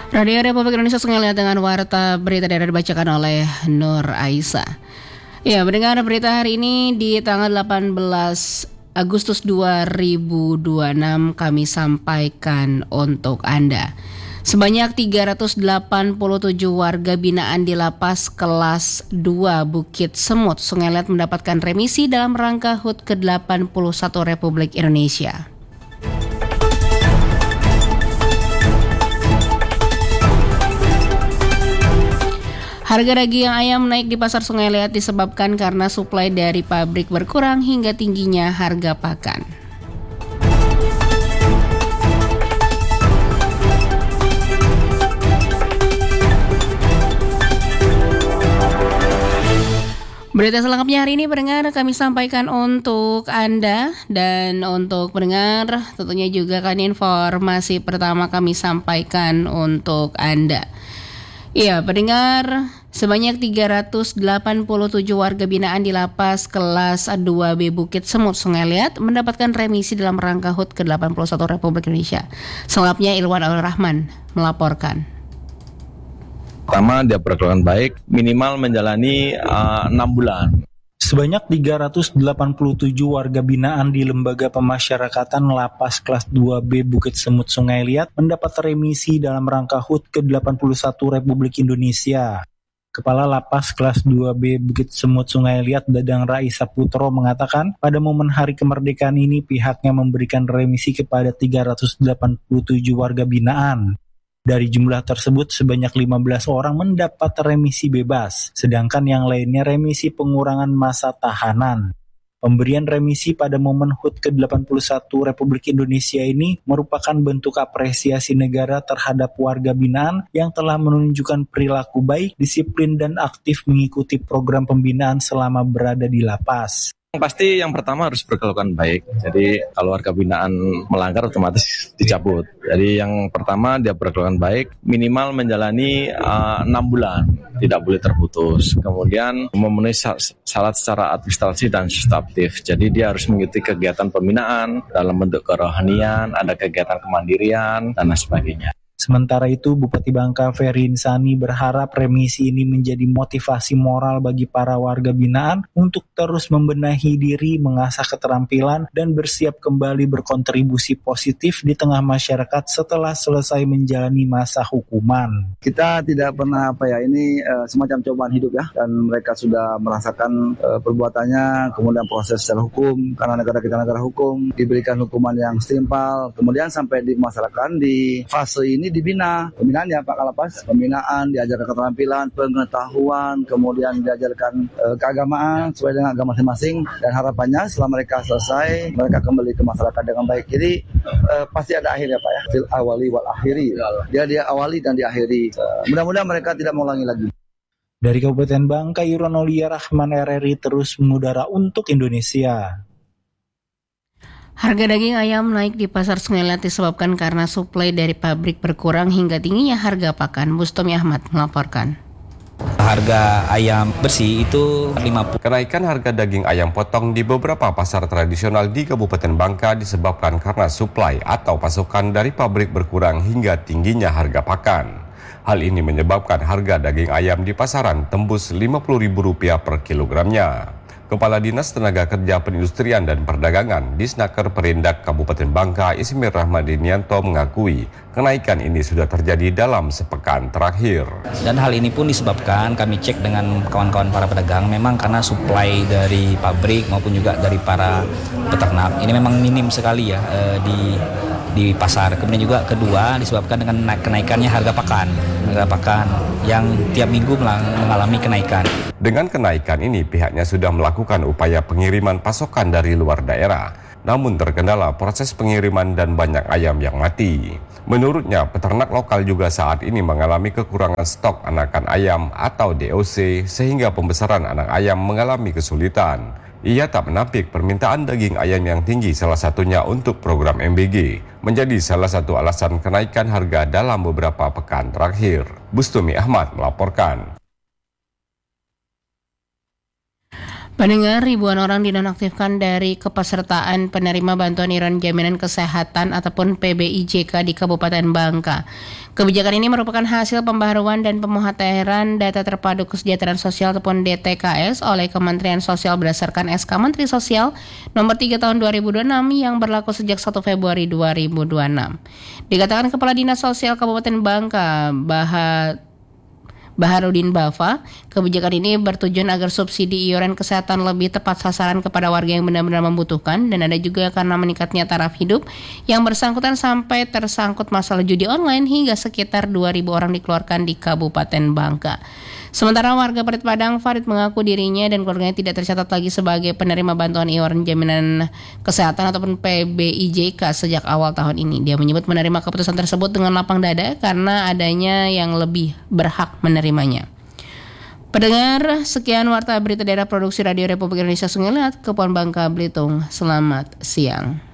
Radio Republik Indonesia Sengaja dengan warta berita daerah dibacakan oleh Nur Aisyah. Ya, mendengar berita hari ini di tanggal 18 Agustus 2026 kami sampaikan untuk Anda. Sebanyak 387 warga binaan di Lapas Kelas 2 Bukit Semut, Sungai Liat mendapatkan remisi dalam rangka HUT ke-81 Republik Indonesia. Harga daging ayam naik di pasar Sungai Liat disebabkan karena suplai dari pabrik berkurang hingga tingginya harga pakan. Berita selengkapnya hari ini pendengar kami sampaikan untuk Anda dan untuk pendengar tentunya juga kan informasi pertama kami sampaikan untuk Anda. Iya, pendengar, sebanyak 387 warga binaan di Lapas Kelas 2B Bukit Semut, Sungai Liat mendapatkan remisi dalam rangka HUT ke-81 Republik Indonesia. Selengkapnya Ilwan Al-Rahman melaporkan. Pertama, dia berkelakuan baik, minimal menjalani 6 bulan. Sebanyak 387 warga binaan di Lembaga Pemasyarakatan Lapas Kelas 2B Bukit Semut Sungai Liat mendapat remisi dalam rangka HUT ke-81 Republik Indonesia. Kepala Lapas Kelas 2B Bukit Semut Sungai Liat Dadang Rai Saputro mengatakan pada momen Hari Kemerdekaan ini pihaknya memberikan remisi kepada 387 warga binaan. Dari jumlah tersebut, sebanyak 15 orang mendapat remisi bebas, sedangkan yang lainnya remisi pengurangan masa tahanan. Pemberian remisi pada momen HUT ke-81 Republik Indonesia ini merupakan bentuk apresiasi negara terhadap warga binaan yang telah menunjukkan perilaku baik, disiplin, dan aktif mengikuti program pembinaan selama berada di lapas. Pasti yang pertama harus berkelakuan baik. Jadi kalau warga binaan melanggar otomatis dicabut. Jadi yang pertama dia berkelakuan baik, minimal menjalani 6 bulan, tidak boleh terputus. Kemudian memenuhi syarat secara administrasi dan substantif. Jadi dia harus mengikuti kegiatan pembinaan dalam bentuk kerohanian, ada kegiatan kemandirian dan lain sebagainya. Sementara itu, Bupati Bangka Ferry Insani berharap remisi ini menjadi motivasi moral bagi para warga binaan untuk terus membenahi diri, mengasah keterampilan, dan bersiap kembali berkontribusi positif di tengah masyarakat setelah selesai menjalani masa hukuman. Kita tidak pernah ini semacam cobaan hidup ya, dan mereka sudah merasakan perbuatannya, kemudian proses secara hukum, karena negara kita negara hukum, diberikan hukuman yang setimpal, kemudian sampai di masyarakat di fase ini dibina. Pembinaan ya Pak Kalapas, pembinaan, diajarkan keterampilan, pengetahuan, kemudian diajarkan keagamaan sesuai dengan agama masing-masing, dan harapannya setelah mereka selesai, mereka kembali ke masyarakat dengan baik. Jadi pasti ada akhirnya Pak ya, fil awali wal akhiri. Dia awali dan diakhiri. Mudah-mudahan mereka tidak mengulangi lagi. Dari Kabupaten Bangka, Yuron Aulia Rahman RRI terus mengudara untuk Indonesia. Harga daging ayam naik di pasar Sungai Liat disebabkan karena suplai dari pabrik berkurang hingga tingginya harga pakan. Bustomi Ahmad melaporkan. Harga ayam bersih itu 50. Kenaikan harga daging ayam potong di beberapa pasar tradisional di Kabupaten Bangka disebabkan karena suplai atau pasokan dari pabrik berkurang hingga tingginya harga pakan. Hal ini menyebabkan harga daging ayam di pasaran tembus Rp50.000 per kilogramnya. Kepala Dinas Tenaga Kerja Perindustrian dan Perdagangan Disnaker Perindak Kabupaten Bangka Ismir Rahmadinianto mengakui kenaikan ini sudah terjadi dalam sepekan terakhir. Dan hal ini pun disebabkan kami cek dengan kawan-kawan para pedagang memang karena suplai dari pabrik maupun juga dari para peternak ini memang minim sekali ya di pasar. Kemudian juga kedua disebabkan dengan kenaikannya harga pakan yang tiap minggu mengalami kenaikan. Dengan kenaikan ini pihaknya sudah melakukan upaya pengiriman pasokan dari luar daerah, namun terkendala proses pengiriman dan banyak ayam yang mati. Menurutnya, peternak lokal juga saat ini mengalami kekurangan stok anakan ayam atau DOC sehingga pembesaran anak ayam mengalami kesulitan. Ia tak menampik permintaan daging ayam yang tinggi, salah satunya untuk program MBG, menjadi salah satu alasan kenaikan harga dalam beberapa pekan terakhir. Bustomi Ahmad melaporkan. Pendengar, ribuan orang dinonaktifkan dari kepesertaan penerima bantuan iuran jaminan kesehatan ataupun PBIJK di Kabupaten Bangka. Kebijakan ini merupakan hasil pembaharuan dan pemuhatahiran data terpadu kesejahteraan sosial ataupun DTKS oleh Kementerian Sosial berdasarkan SK Menteri Sosial nomor 3 tahun 2026 yang berlaku sejak 1 Februari 2026. Dikatakan Kepala Dinas Sosial Kabupaten Bangka, Baharudin Bafa, kebijakan ini bertujuan agar subsidi iuran kesehatan lebih tepat sasaran kepada warga yang benar-benar membutuhkan, dan ada juga karena meningkatnya taraf hidup yang bersangkutan sampai tersangkut masalah judi online hingga sekitar 2.000 orang dikeluarkan di Kabupaten Bangka. Sementara warga Parit Padang, Farid mengaku dirinya dan keluarganya tidak tercatat lagi sebagai penerima bantuan iuran jaminan kesehatan ataupun PBIJK sejak awal tahun ini. Dia menyebut menerima keputusan tersebut dengan lapang dada karena adanya yang lebih berhak menerimanya. Pendengar, sekian warta berita daerah produksi Radio Republik Indonesia Sungai Liat, Kepulauan Bangka, Belitung. Selamat siang.